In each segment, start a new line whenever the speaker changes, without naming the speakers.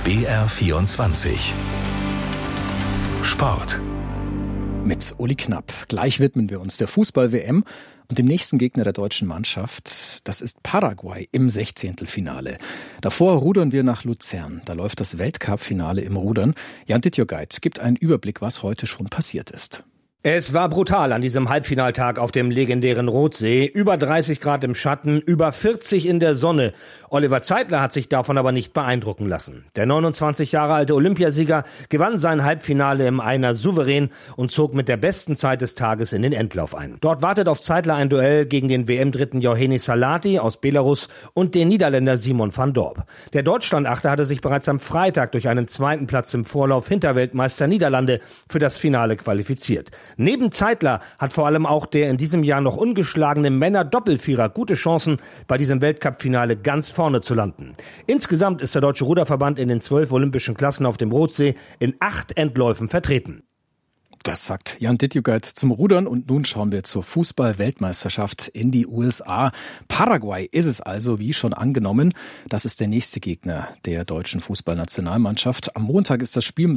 BR24 Sport.
Mit Uli Knapp. Gleich widmen wir uns der Fußball-WM und dem nächsten Gegner der deutschen Mannschaft. Das ist Paraguay im 16. Davor rudern wir nach Luzern. Da läuft das Weltcup-Finale im Rudern. Jan Dittjogait gibt einen Überblick, was heute schon passiert ist.
Es war brutal an diesem Halbfinaltag auf dem legendären Rothsee. Über 30 Grad im Schatten, über 40 in der Sonne. Oliver Zeitler hat sich davon aber nicht beeindrucken lassen. Der 29 Jahre alte Olympiasieger gewann sein Halbfinale im Einer souverän und zog mit der besten Zeit des Tages in den Endlauf ein. Dort wartet auf Zeitler ein Duell gegen den WM-Dritten Johannes Salati aus Belarus und den Niederländer Simon van Dorp. Der Deutschland-Achter hatte sich bereits am Freitag durch einen zweiten Platz im Vorlauf hinter Weltmeister Niederlande für das Finale qualifiziert. Neben Zeitler hat vor allem auch der in diesem Jahr noch ungeschlagene Männer-Doppelvierer gute Chancen, bei diesem Weltcup-Finale ganz vorne zu landen. Insgesamt ist der Deutsche Ruderverband in den 12 olympischen Klassen auf dem Rothsee in 8 Endläufen vertreten.
Das sagt Jan Dittjogait zum Rudern und nun schauen wir zur Fußball-Weltmeisterschaft in die USA. Paraguay ist es also, wie schon angenommen. Das ist der nächste Gegner der deutschen Fußballnationalmannschaft. Am Montag ist das Spiel um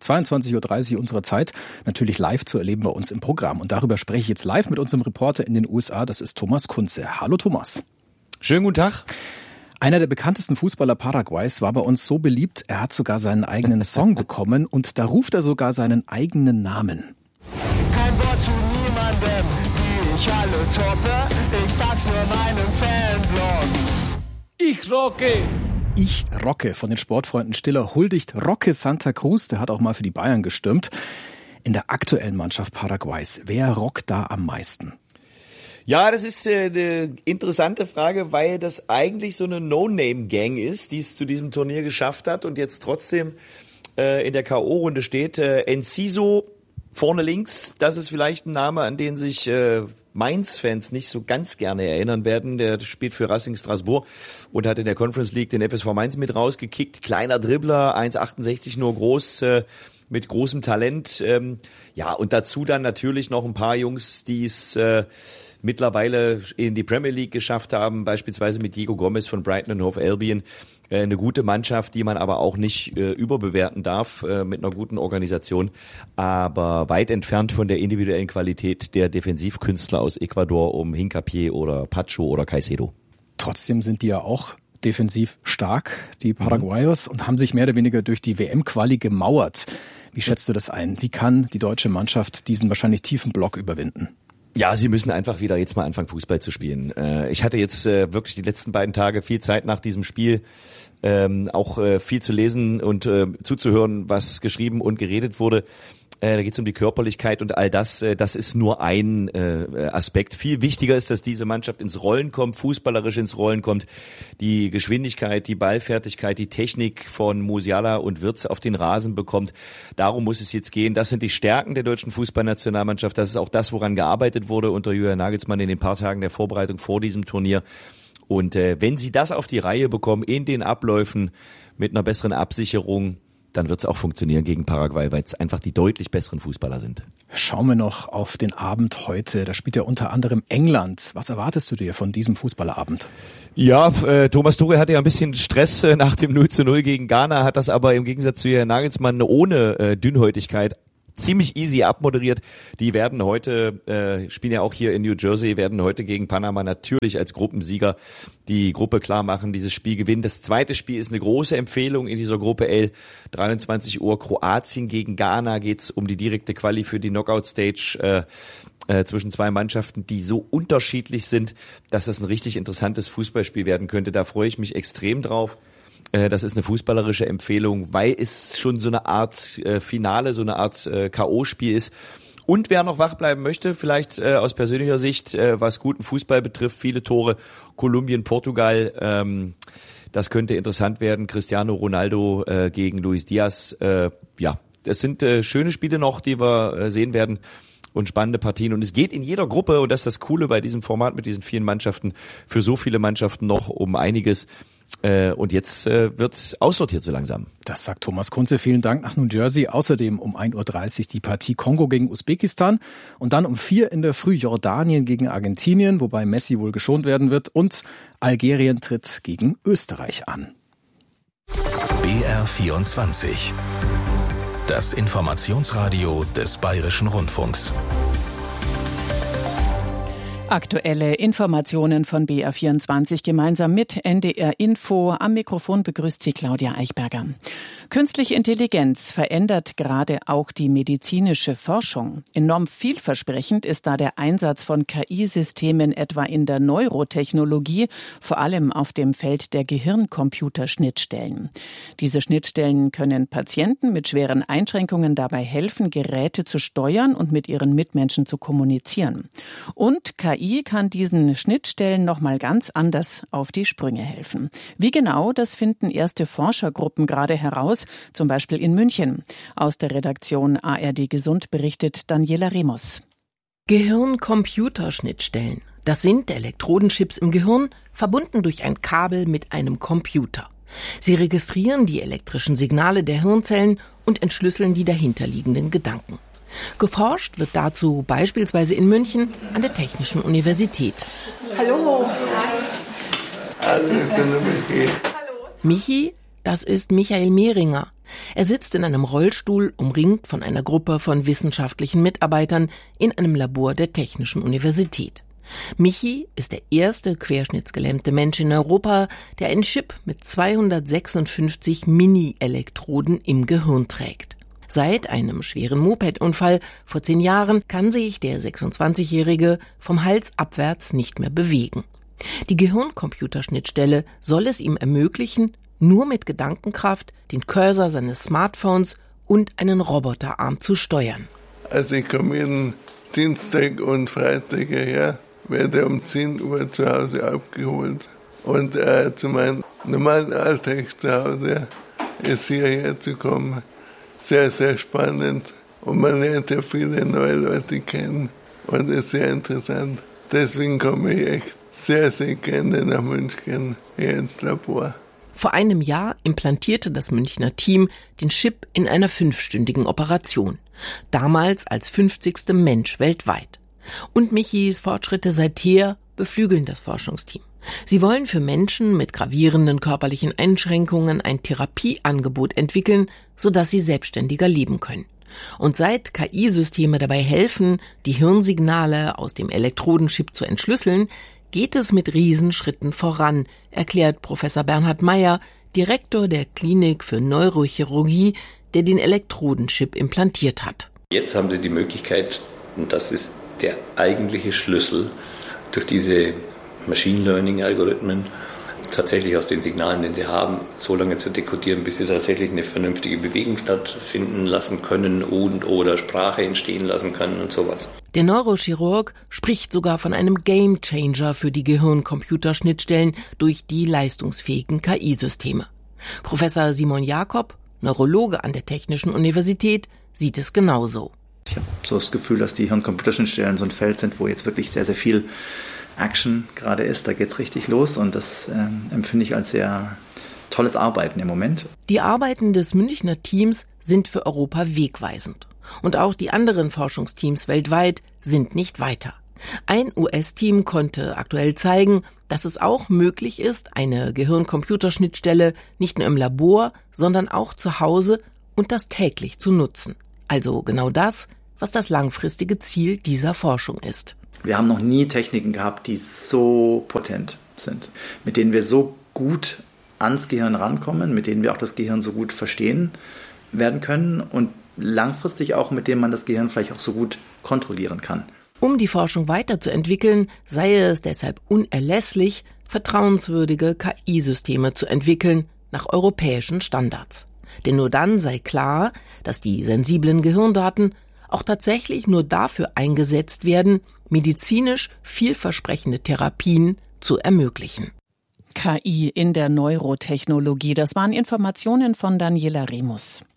22:30 Uhr unserer Zeit natürlich live zu erleben bei uns im Programm. Und darüber spreche ich jetzt live mit unserem Reporter in den USA. Das ist Thomas Kunze. Hallo Thomas.
Schönen guten Tag.
Einer der bekanntesten Fußballer Paraguays war bei uns so beliebt, er hat sogar seinen eigenen Song bekommen und da ruft er sogar seinen eigenen Namen.
Kein Wort zu niemandem, wie ich alle toppe, ich sag's nur meinem Fanblog.
Ich rocke!
Ich rocke von den Sportfreunden Stiller huldigt Roque Santa Cruz, der hat auch mal für die Bayern gestürmt. In der aktuellen Mannschaft Paraguays, wer rockt da am meisten?
Ja, das ist eine interessante Frage, weil das eigentlich so eine No-Name-Gang ist, die es zu diesem Turnier geschafft hat und jetzt trotzdem in der K.O.-Runde steht. Enciso vorne links, das ist vielleicht ein Name, an den sich Mainz-Fans nicht so ganz gerne erinnern werden. Der spielt für Racing Strasbourg und hat in der Conference League den FSV Mainz mit rausgekickt. Kleiner Dribbler, 1,68 nur groß, mit großem Talent. Ja, und dazu dann natürlich noch ein paar Jungs, die es mittlerweile in die Premier League geschafft haben, beispielsweise mit Diego Gomez von Brighton and Hove Albion. Eine gute Mannschaft, die man aber auch nicht überbewerten darf, mit einer guten Organisation, aber weit entfernt von der individuellen Qualität der Defensivkünstler aus Ecuador um Hincapié oder Pacho oder Caicedo.
Trotzdem sind die ja auch defensiv stark, die Paraguayos, und haben sich mehr oder weniger durch die WM-Quali gemauert. Wie schätzt du das ein? Wie kann die deutsche Mannschaft diesen wahrscheinlich tiefen Block überwinden?
Ja, sie müssen einfach wieder jetzt mal anfangen, Fußball zu spielen. Ich hatte jetzt wirklich die letzten beiden Tage viel Zeit nach diesem Spiel, auch viel zu lesen und zuzuhören, was geschrieben und geredet wurde. Da geht es um die Körperlichkeit und all das. Das ist nur ein Aspekt. Viel wichtiger ist, dass diese Mannschaft ins Rollen kommt, fußballerisch ins Rollen kommt. Die Geschwindigkeit, die Ballfertigkeit, die Technik von Musiala und Wirtz auf den Rasen bekommt. Darum muss es jetzt gehen. Das sind die Stärken der deutschen Fußballnationalmannschaft. Das ist auch das, woran gearbeitet wurde unter Julian Nagelsmann in den paar Tagen der Vorbereitung vor diesem Turnier. Und wenn sie das auf die Reihe bekommen in den Abläufen mit einer besseren Absicherung, dann wird es auch funktionieren gegen Paraguay, weil es einfach die deutlich besseren Fußballer sind.
Schauen wir noch auf den Abend heute. Da spielt ja unter anderem England. Was erwartest du dir von diesem Fußballerabend?
Ja, Thomas Tuchel hatte ja ein bisschen Stress nach dem 0:0 gegen Ghana, hat das aber im Gegensatz zu Herrn Nagelsmann ohne Dünnhäutigkeit ziemlich easy abmoderiert. Die werden heute, spielen ja auch hier in New Jersey, werden heute gegen Panama natürlich als Gruppensieger die Gruppe klar machen, dieses Spiel gewinnen. Das zweite Spiel ist eine große Empfehlung in dieser Gruppe L. 23 Uhr Kroatien gegen Ghana, geht's um die direkte Quali für die Knockout-Stage zwischen zwei Mannschaften, die so unterschiedlich sind, dass das ein richtig interessantes Fußballspiel werden könnte. Da freue ich mich extrem drauf. Das ist eine fußballerische Empfehlung, weil es schon so eine Art Finale, so eine Art K.O.-Spiel ist. Und wer noch wach bleiben möchte, vielleicht aus persönlicher Sicht, was guten Fußball betrifft, viele Tore, Kolumbien, Portugal, das könnte interessant werden. Cristiano Ronaldo gegen Luis Diaz. Ja, das sind schöne Spiele noch, die wir sehen werden. Und spannende Partien. Und es geht in jeder Gruppe, und das ist das Coole bei diesem Format mit diesen vielen Mannschaften, für so viele Mannschaften noch um einiges. Und jetzt wird aussortiert so langsam.
Das sagt Thomas Kunze. Vielen Dank nach New Jersey. Außerdem um 1:30 Uhr die Partie Kongo gegen Usbekistan. Und dann um 4 in der Früh Jordanien gegen Argentinien, wobei Messi wohl geschont werden wird. Und Algerien tritt gegen Österreich an.
BR24. Das Informationsradio des Bayerischen Rundfunks.
Aktuelle Informationen von BR24 gemeinsam mit NDR Info. Am Mikrofon begrüßt sie Claudia Eichberger. Künstliche Intelligenz verändert gerade auch die medizinische Forschung. Enorm vielversprechend ist da der Einsatz von KI-Systemen etwa in der Neurotechnologie, vor allem auf dem Feld der Gehirn-Computer-Schnittstellen. Diese Schnittstellen können Patienten mit schweren Einschränkungen dabei helfen, Geräte zu steuern und mit ihren Mitmenschen zu kommunizieren. Und KI kann diesen Schnittstellen nochmal ganz anders auf die Sprünge helfen. Wie genau, das finden erste Forschergruppen gerade heraus, zum Beispiel in München. Aus der Redaktion ARD Gesund berichtet Daniela Remus.
Gehirn-Computer-Schnittstellen. Das sind Elektrodenchips im Gehirn, verbunden durch ein Kabel mit einem Computer. Sie registrieren die elektrischen Signale der Hirnzellen und entschlüsseln die dahinterliegenden Gedanken. Geforscht wird dazu beispielsweise in München an der Technischen Universität.
Hallo.
Hallo, ich bin der Michi. Michi, das ist Michael Mehringer. Er sitzt in einem Rollstuhl, umringt von einer Gruppe von wissenschaftlichen Mitarbeitern in einem Labor der Technischen Universität. Michi ist der erste querschnittsgelähmte Mensch in Europa, der einen Chip mit 256 Mini-Elektroden im Gehirn trägt. Seit einem schweren Mopedunfall vor 10 Jahren kann sich der 26-Jährige vom Hals abwärts nicht mehr bewegen. Die Gehirn-Computer-Schnittstelle soll es ihm ermöglichen, nur mit Gedankenkraft den Cursor seines Smartphones und einen Roboterarm zu steuern.
Also ich komme jeden Dienstag und Freitag her, werde um 10 Uhr zu Hause abgeholt. Und zu meinem normalen Alltag zu Hause ist hierher zu kommen sehr, sehr spannend. Und man lernt ja viele neue Leute kennen und ist sehr interessant. Deswegen komme ich echt sehr, sehr gerne nach München hier ins Labor.
Vor einem Jahr implantierte das Münchner Team den Chip in einer 5-stündigen Operation. Damals als 50. Mensch weltweit. Und Michis Fortschritte seither beflügeln das Forschungsteam. Sie wollen für Menschen mit gravierenden körperlichen Einschränkungen ein Therapieangebot entwickeln, sodass sie selbstständiger leben können. Und seit KI-Systeme dabei helfen, die Hirnsignale aus dem Elektrodenchip zu entschlüsseln, geht es mit Riesenschritten voran, erklärt Professor Bernhard Meyer, Direktor der Klinik für Neurochirurgie, der den Elektrodenchip implantiert hat.
Jetzt haben Sie die Möglichkeit, und das ist der eigentliche Schlüssel, durch diese Machine Learning-Algorithmen tatsächlich aus den Signalen, den sie haben, so lange zu dekodieren, bis sie tatsächlich eine vernünftige Bewegung stattfinden lassen können oder Sprache entstehen lassen können und sowas.
Der Neurochirurg spricht sogar von einem Gamechanger für die Gehirn-Computer-Schnittstellen durch die leistungsfähigen KI-Systeme. Professor Simon Jakob, Neurologe an der Technischen Universität, sieht es genauso.
Ich habe so das Gefühl, dass die Hirn-Computer-Schnittstellen so ein Feld sind, wo jetzt wirklich sehr, sehr viel Action gerade ist. Da geht's richtig los und das empfinde ich als sehr tolles Arbeiten im Moment.
Die Arbeiten des Münchner Teams sind für Europa wegweisend. Und auch die anderen Forschungsteams weltweit sind nicht weiter. Ein US-Team konnte aktuell zeigen, dass es auch möglich ist, eine Gehirn-Computer-Schnittstelle nicht nur im Labor, sondern auch zu Hause und das täglich zu nutzen. Also genau das, was das langfristige Ziel dieser Forschung ist.
Wir haben noch nie Techniken gehabt, die so potent sind, mit denen wir so gut ans Gehirn rankommen, mit denen wir auch das Gehirn so gut verstehen werden können und langfristig auch, mit denen man das Gehirn vielleicht auch so gut kontrollieren kann.
Um die Forschung weiterzuentwickeln, sei es deshalb unerlässlich, vertrauenswürdige KI-Systeme zu entwickeln nach europäischen Standards. Denn nur dann sei klar, dass die sensiblen Gehirndaten auch tatsächlich nur dafür eingesetzt werden, medizinisch vielversprechende Therapien zu ermöglichen.
KI in der Neurotechnologie, das waren Informationen von Daniela Remus.